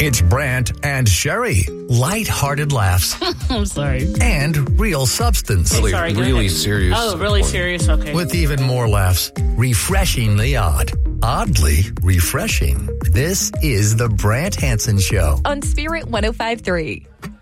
It's Brant and Sherry. Light-hearted laughs. I'm sorry. And real substance. Really serious. Oh, really serious? Okay. With even more laughs. Refreshingly odd. Oddly refreshing. This is the Brant Hansen Show. On Spirit 105.3.